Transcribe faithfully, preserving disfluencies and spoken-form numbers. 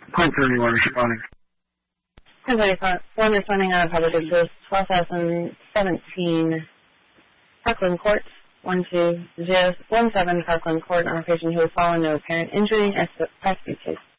Point thirty-one, responding. ten thirty-one, responding out of public interest, twelve thousand seventeen, Parkland Court, one two zero one seven Parkland Court, on a patient who has fallen, no apparent injury, as the prosecuted case.